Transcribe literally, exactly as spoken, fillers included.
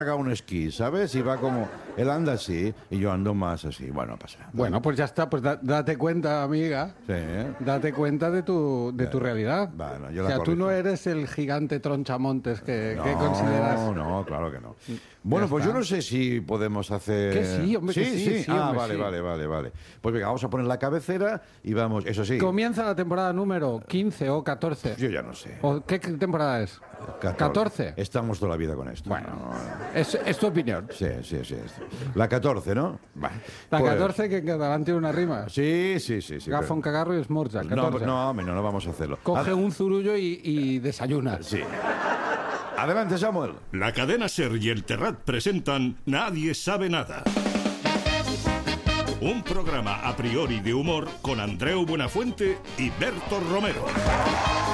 haga un esquí, ¿sabes? Y va como... Él anda así y yo ando más así. Bueno, no pasa nada. Bueno, pues ya está. Pues da- date cuenta, amiga. Sí, ¿eh? Date cuenta de tu, de tu realidad. Bueno, yo o la sea, tú no corrijo. eres el gigante tronchamontes que, No, que consideras. No, no, claro que no. Bueno, pues está. yo no sé si podemos hacer... Que sí, hombre, sí, que sí, sí, ah, hombre, vale, sí. vale, vale, vale. Pues venga, vamos a poner la cabecera y vamos... Eso sí, Comienza la temporada número quince o catorce. yo ya no sé. ¿O qué temporada es? catorce. Estamos toda la vida con esto. Bueno, No, no. es, es tu opinión. Sí, sí, sí. La catorce, ¿no? Bueno, La pues- catorce que en catalán tiene una rima. Sí, sí, sí. sí Gafa un pero- cagarro y esmorza. No, catorce. no, hombre, no, no vamos a hacerlo. Coge Ad- un zurullo y, y desayuna. Sí. Adelante, Samuel. La cadena SER y el Terrat presentan Nadie sabe nada. Un programa a priori de humor con Andreu Buenafuente y Berto Romero.